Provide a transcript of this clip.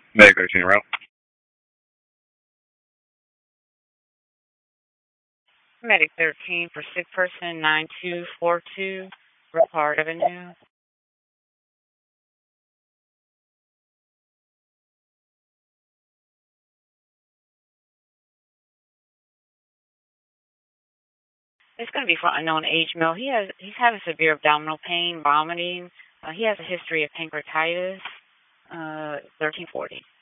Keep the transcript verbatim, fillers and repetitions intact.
Medic thirteen route. Medic thirteen for sick person nine two four two, Repart Avenue. It's going to be for unknown age male. He has he's having severe abdominal pain, vomiting. Uh, he has a history of pancreatitis. Uh, thirteen forty.